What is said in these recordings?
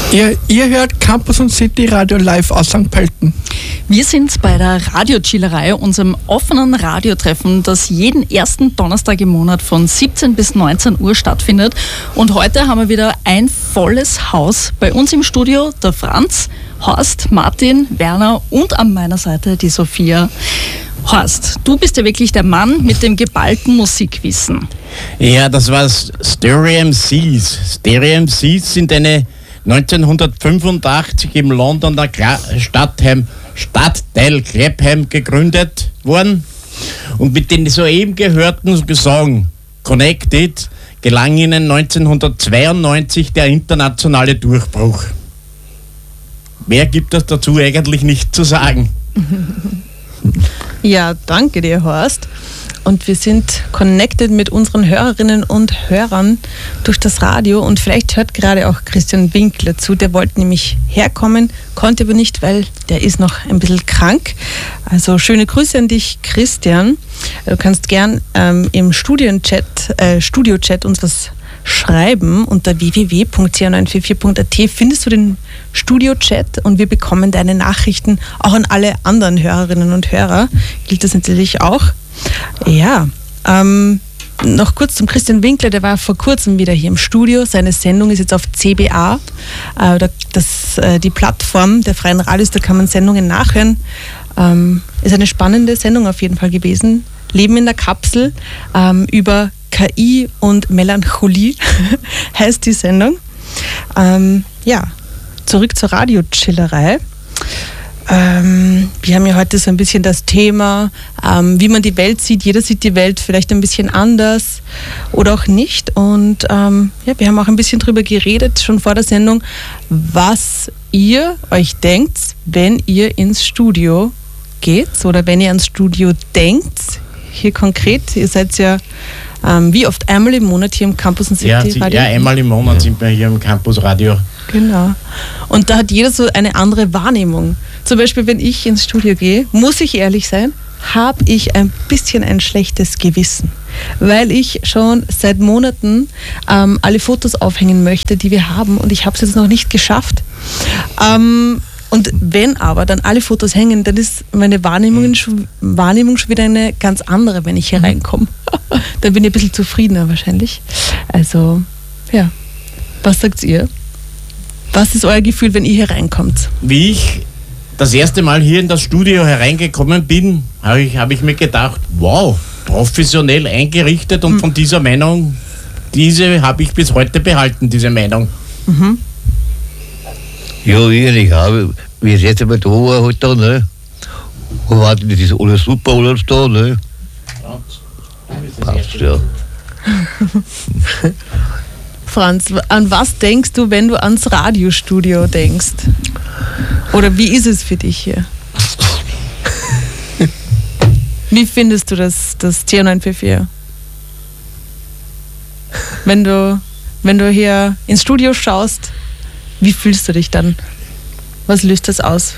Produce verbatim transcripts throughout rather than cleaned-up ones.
Ihr, ihr hört Campus und City Radio live aus Sankt Pölten. Wir sind bei der Radiochillerei, unserem offenen Radiotreffen, das jeden ersten Donnerstag im Monat von siebzehn bis neunzehn Uhr stattfindet. Und heute haben wir wieder ein volles Haus. Bei uns im Studio der Franz, Horst, Martin, Werner und an meiner Seite die Sophia. Horst, du bist ja wirklich der Mann mit dem geballten Musikwissen. Ja, das war Stereo M Cs. Stereo M Cs sind eine neunzehnhundertfünfundachtzig im Londoner Stadtheim, Stadtteil Clapham gegründet worden. Und mit den soeben gehörten Song Connected gelang ihnen neunzehnhundertzweiundneunzig der internationale Durchbruch. Mehr gibt es dazu eigentlich nicht zu sagen. Ja, danke dir, Horst. Und wir sind connected mit unseren Hörerinnen und Hörern durch das Radio. Und vielleicht hört gerade auch Christian Winkler zu. Der wollte nämlich herkommen, konnte aber nicht, weil der ist noch ein bisschen krank. Also schöne Grüße an dich, Christian. Du kannst gern ähm, im Studienchat, äh, Studio-Chat uns was schreiben. Unter w w w punkt c neun vier vier punkt a t findest du den Studio-Chat und wir bekommen deine Nachrichten auch an alle anderen Hörerinnen und Hörer. Gilt das natürlich auch. Ja, ähm, noch kurz zum Christian Winkler, der war vor kurzem wieder hier im Studio. Seine Sendung ist jetzt auf C B A, äh, das, äh, die Plattform der Freien Radios, da kann man Sendungen nachhören. Ähm, ist eine spannende Sendung auf jeden Fall gewesen. Leben in der Kapsel ähm, über K I und Melancholie heißt die Sendung. Ähm, ja, zurück zur Radiochillerei. Ähm, wir haben ja heute so ein bisschen das Thema, ähm, wie man die Welt sieht. Jeder sieht die Welt vielleicht ein bisschen anders oder auch nicht. Und ähm, ja, wir haben auch ein bisschen drüber geredet, schon vor der Sendung, was ihr euch denkt, wenn ihr ins Studio geht oder wenn ihr ans Studio denkt. Hier konkret, ihr seid ja ähm, wie oft einmal im Monat hier im Campus und City ja, Radio? Ja, einmal im Monat sind wir hier im Campus Radio. Genau. Und da hat jeder so eine andere Wahrnehmung. Zum Beispiel, wenn ich ins Studio gehe, muss ich ehrlich sein, habe ich ein bisschen ein schlechtes Gewissen, weil ich schon seit Monaten ähm, alle Fotos aufhängen möchte, die wir haben, und ich habe es jetzt noch nicht geschafft. Ähm, und wenn aber dann alle Fotos hängen, dann ist meine Wahrnehmung schon, Wahrnehmung schon wieder eine ganz andere, wenn ich hier reinkomme. Dann bin ich ein bisschen zufriedener wahrscheinlich. Also, ja. Was sagt ihr? Was ist euer Gefühl, wenn ihr hier reinkommt? Wie ich das erste Mal hier in das Studio hereingekommen bin, habe ich, hab ich mir gedacht, wow, professionell eingerichtet, und mhm. von dieser Meinung, diese habe ich bis heute behalten, diese Meinung. Mhm. Ja, ich habe, wie es jetzt einmal da war, halt da, ne? Und warte, das ist alles super, alles da, ne? Passt, ja. Franz, an was denkst du, wenn du ans Radiostudio denkst? Oder wie ist es für dich hier? Wie findest du das, das C neun vier vier? Wenn du, wenn du hier ins Studio schaust, wie fühlst du dich dann? Was löst das aus?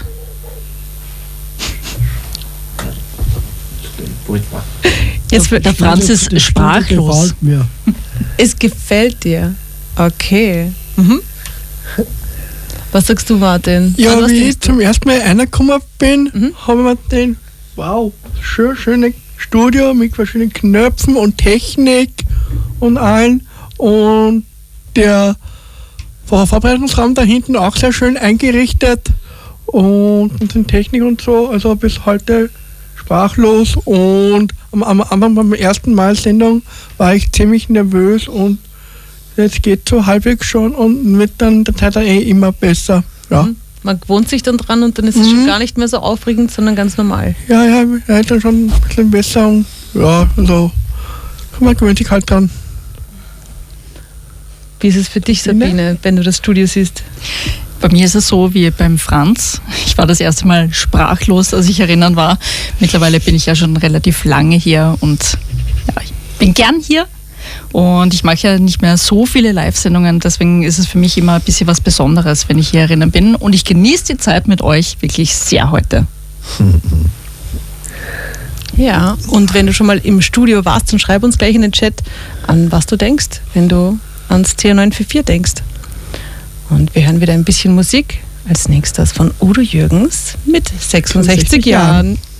Jetzt wird der Franz ist sprachlos. Es gefällt dir. Okay. Mhm. Was sagst du, Martin? Ja, also, wie ich zum ersten Mal reingekommen bin, mhm. habe ich mir gedacht, wow, schön, schönes Studio mit verschiedenen Knöpfen und Technik und allen. Und der Vorbereitungsraum da hinten auch sehr schön eingerichtet und, und die Technik und so, also bis heute sprachlos. Und am, am, am, beim ersten Mal Sendung war ich ziemlich nervös, und jetzt geht so halbwegs schon und wird dann der Zeit eh immer besser. Ja. Mhm. Man gewohnt sich dann dran und dann ist es mhm. schon gar nicht mehr so aufregend, sondern ganz normal. Ja, ja, ja, dann schon ein bisschen besser, und ja, also man gewöhnt sich halt dran. Wie ist es für dich, Sabine, wenn du das Studio siehst? Bei mir ist es so wie beim Franz. Ich war das erste Mal sprachlos, als ich erinnern war. Mittlerweile bin ich ja schon relativ lange hier und ja, ich bin gern hier. Und ich mache ja nicht mehr so viele Live-Sendungen, deswegen ist es für mich immer ein bisschen was Besonderes, wenn ich hier erinnern bin. Und ich genieße die Zeit mit euch wirklich sehr heute. Ja, und wenn du schon mal im Studio warst, dann schreib uns gleich in den Chat, an was du denkst, wenn du ans C neun vier vier denkst. Und wir hören wieder ein bisschen Musik. Als nächstes von Udo Jürgens mit sechsundsechzig Jahren.